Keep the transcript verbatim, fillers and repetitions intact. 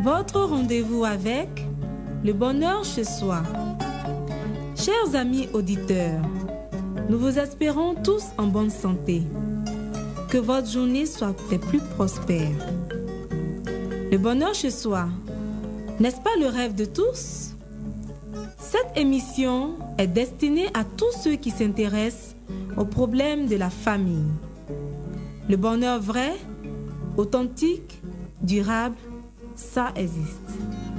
Votre rendez-vous avec le bonheur chez soi. Chers amis auditeurs, nous vous espérons tous en bonne santé. Que votre journée soit des plus prospères. Le bonheur chez soi, n'est-ce pas le rêve de tous? Cette émission est destinée à tous ceux qui s'intéressent aux problèmes de la famille. Le bonheur vrai, authentique, durable, ça existe.